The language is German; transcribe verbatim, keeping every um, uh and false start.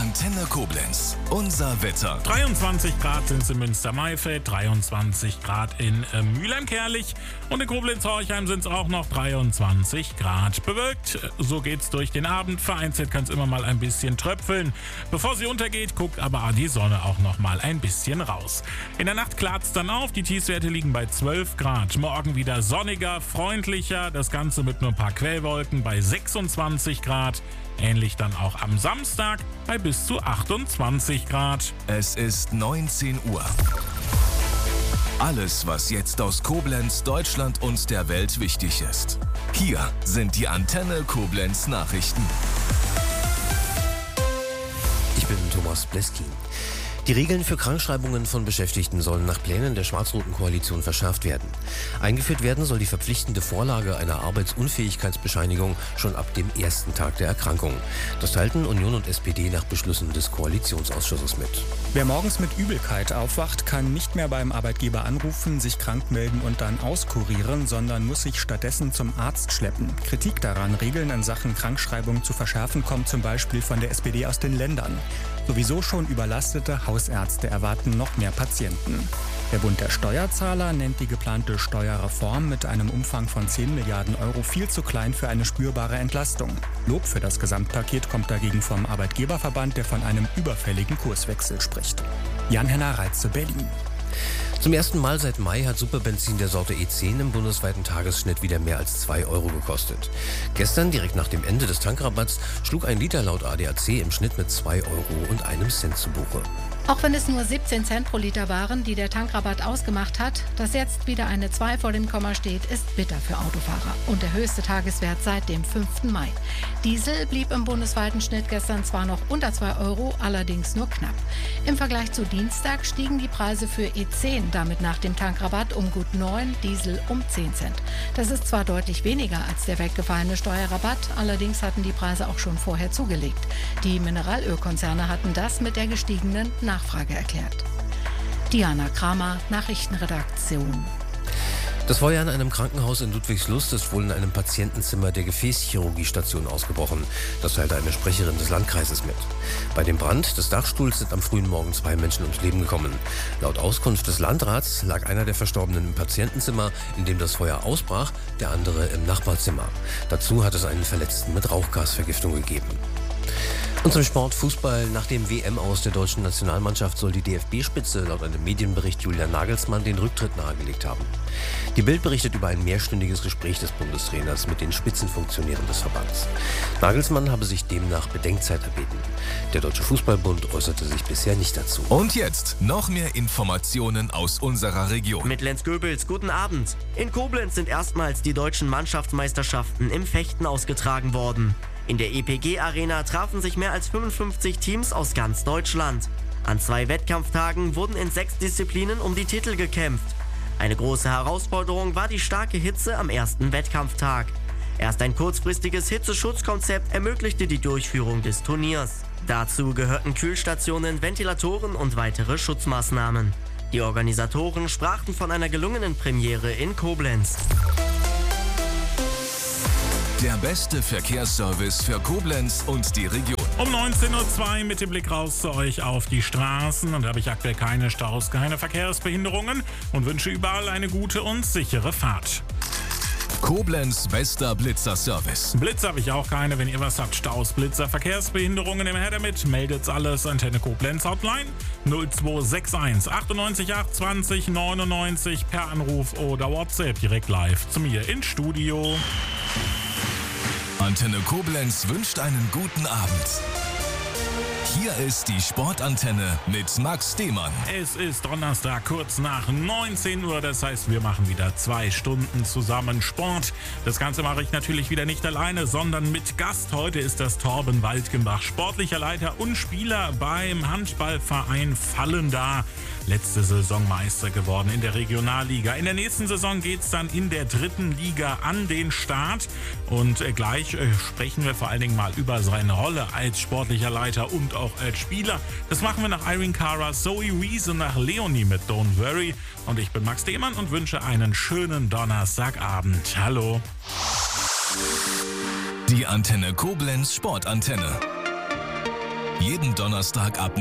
Antenne Koblenz, unser Wetter. dreiundzwanzig Grad sind es in Münster-Maifeld, dreiundzwanzig Grad in äh, Mülheim-Kerlich und in Koblenz-Horchheim sind es auch noch dreiundzwanzig Grad. Bewölkt, so geht's durch den Abend. Vereinzelt kann es immer mal ein bisschen tröpfeln. Bevor sie untergeht, guckt aber die Sonne auch noch mal ein bisschen raus. In der Nacht klart's dann auf, die Tiefstwerte liegen bei zwölf Grad. Morgen wieder sonniger, freundlicher, das Ganze mit nur ein paar Quellwolken bei sechsundzwanzig Grad. Ähnlich dann auch am Samstag bei bis zu achtundzwanzig Grad. Es ist neunzehn Uhr. Alles, was jetzt aus Koblenz, Deutschland und der Welt wichtig ist. Hier sind die Antenne Koblenz Nachrichten. Ich bin Thomas Bleskin. Die Regeln für Krankschreibungen von Beschäftigten sollen nach Plänen der schwarz-roten Koalition verschärft werden. Eingeführt werden soll die verpflichtende Vorlage einer Arbeitsunfähigkeitsbescheinigung schon ab dem ersten Tag der Erkrankung. Das teilten Union und S P D nach Beschlüssen des Koalitionsausschusses mit. Wer morgens mit Übelkeit aufwacht, kann nicht mehr beim Arbeitgeber anrufen, sich krank melden und dann auskurieren, sondern muss sich stattdessen zum Arzt schleppen. Kritik daran, Regeln in Sachen Krankschreibung zu verschärfen, kommt zum Beispiel von der S P D aus den Ländern. Sowieso schon überlastete Hausärzte erwarten noch mehr Patienten. Der Bund der Steuerzahler nennt die geplante Steuerreform mit einem Umfang von zehn Milliarden Euro viel zu klein für eine spürbare Entlastung. Lob für das Gesamtpaket kommt dagegen vom Arbeitgeberverband, der von einem überfälligen Kurswechsel spricht. Jan-Henner Reitze, Berlin. Zum ersten Mal seit Mai hat Superbenzin der Sorte E zehn im bundesweiten Tagesschnitt wieder mehr als zwei Euro gekostet. Gestern, direkt nach dem Ende des Tankrabatts, schlug ein Liter laut A D A C im Schnitt mit zwei Euro und einem Cent zu Buche. Auch wenn es nur siebzehn Cent pro Liter waren, die der Tankrabatt ausgemacht hat, dass jetzt wieder eine zwei vor dem Komma steht, ist bitter für Autofahrer. Und der höchste Tageswert seit dem fünften Mai. Diesel blieb im bundesweiten Schnitt gestern zwar noch unter zwei Euro, allerdings nur knapp. Im Vergleich zu Dienstag stiegen die Preise für E zehn damit nach dem Tankrabatt um gut neun, Diesel um zehn Cent. Das ist zwar deutlich weniger als der weggefallene Steuerrabatt, allerdings hatten die Preise auch schon vorher zugelegt. Die Mineralölkonzerne hatten das mit der gestiegenen Nachfrage erklärt. Diana Kramer, Nachrichtenredaktion. Das Feuer in einem Krankenhaus in Ludwigslust ist wohl in einem Patientenzimmer der Gefäßchirurgiestation ausgebrochen. Das teilte eine Sprecherin des Landkreises mit. Bei dem Brand des Dachstuhls sind am frühen Morgen zwei Menschen ums Leben gekommen. Laut Auskunft des Landrats lag einer der Verstorbenen im Patientenzimmer, in dem das Feuer ausbrach, der andere im Nachbarzimmer. Dazu hat es einen Verletzten mit Rauchgasvergiftung gegeben. Und zum Sport Fußball. Nach dem W M-Aus der deutschen Nationalmannschaft soll die D F B-Spitze laut einem Medienbericht Julian Nagelsmann den Rücktritt nahegelegt haben. Die Bild berichtet über ein mehrstündiges Gespräch des Bundestrainers mit den Spitzenfunktionären des Verbands. Nagelsmann habe sich demnach Bedenkzeit erbeten. Der Deutsche Fußballbund äußerte sich bisher nicht dazu. Und jetzt noch mehr Informationen aus unserer Region. Mit Lenz Goebels, guten Abend. In Koblenz sind erstmals die deutschen Mannschaftsmeisterschaften im Fechten ausgetragen worden. In der E P G-Arena trafen sich mehr als fünfundfünfzig Teams aus ganz Deutschland. An zwei Wettkampftagen wurden in sechs Disziplinen um die Titel gekämpft. Eine große Herausforderung war die starke Hitze am ersten Wettkampftag. Erst ein kurzfristiges Hitzeschutzkonzept ermöglichte die Durchführung des Turniers. Dazu gehörten Kühlstationen, Ventilatoren und weitere Schutzmaßnahmen. Die Organisatoren sprachen von einer gelungenen Premiere in Koblenz. Der beste Verkehrsservice für Koblenz und die Region. Um neunzehn Uhr zwei mit dem Blick raus zu euch auf die Straßen. Und da habe ich aktuell keine Staus, keine Verkehrsbehinderungen und wünsche überall eine gute und sichere Fahrt. Koblenz bester Blitzer-Service. Blitzer habe ich auch keine. Wenn ihr was habt, Staus, Blitzer, Verkehrsbehinderungen, immer her damit. Meldet's alles. Antenne Koblenz Hotline null zwei sechs eins achtundneunzig acht zwanzig neunundneunzig per Anruf oder WhatsApp direkt live zu mir ins Studio. Antenne Koblenz wünscht einen guten Abend. Hier ist die Sportantenne mit Max Demann. Es ist Donnerstag, kurz nach neunzehn Uhr. Das heißt, wir machen wieder zwei Stunden zusammen Sport. Das Ganze mache ich natürlich wieder nicht alleine, sondern mit Gast. Heute ist das Torben Waldgenbach, sportlicher Leiter und Spieler beim Handballverein Vallendar. Letzte Saison Meister geworden in der Regionalliga. In der nächsten Saison geht es dann in der dritten Liga an den Start. Und äh, gleich äh, sprechen wir vor allen Dingen mal über seine Rolle als sportlicher Leiter und auch als Spieler. Das machen wir nach Irene Cara, Zoe Wees und nach Leonie mit Don't Worry. Und ich bin Max Demann und wünsche einen schönen Donnerstagabend. Hallo. Die Antenne Koblenz Sportantenne. Jeden Donnerstag ab